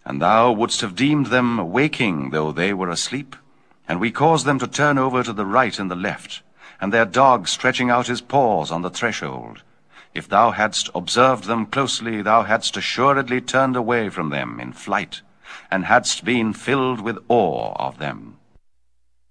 And thou wouldst have deemed them waking, though they were asleep. And we caused them to turn over to the right and the left, and their dog stretching out his paws on the threshold. If thou hadst observed them closely, thou hadst assuredly turned away from them in flight, and hadst been filled with awe of them.